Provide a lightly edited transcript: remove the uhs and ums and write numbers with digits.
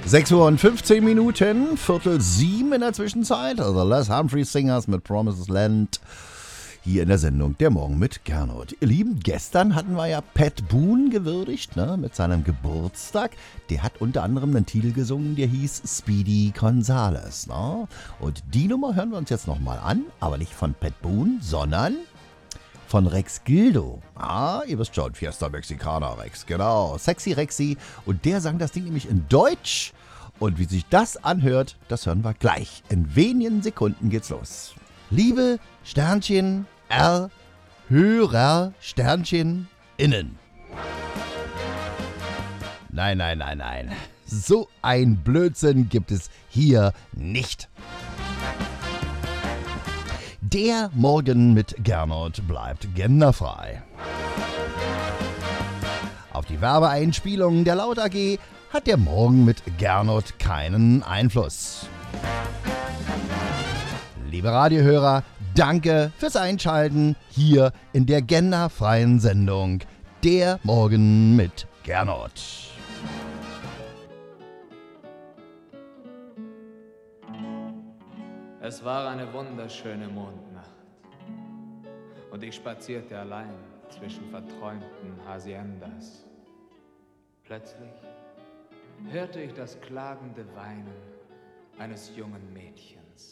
6 Uhr und 15 Minuten, Viertel 7 in der Zwischenzeit. Also Les Humphreys Singers mit Promises Land. Hier in der Sendung Der Morgen mit Gernot. Ihr Lieben, gestern hatten wir ja Pat Boone gewürdigt, ne, mit seinem Geburtstag. Der hat unter anderem einen Titel gesungen, der hieß Speedy Gonzales. Ne? Und die Nummer hören wir uns jetzt nochmal an, aber nicht von Pat Boone, sondern von Rex Gildo. Ah, ihr wisst schon, Fiesta Mexicana Rex, genau. Sexy Rexy. Und der sang das Ding nämlich in Deutsch. Und wie sich das anhört, das hören wir gleich. In wenigen Sekunden geht's los. Liebe Sternchen R, Hörer Sternchen innen. Nein. So ein Blödsinn gibt es hier nicht. Der Morgen mit Gernot bleibt genderfrei. Auf die Werbeeinspielung der Laut AG hat der Morgen mit Gernot keinen Einfluss. Liebe Radiohörer, danke fürs Einschalten hier in der genderfreien Sendung Der Morgen mit Gernot. Es war eine wunderschöne Mondnacht und ich spazierte allein zwischen verträumten Haciendas. Plötzlich hörte ich das klagende Weinen eines jungen Mädchens.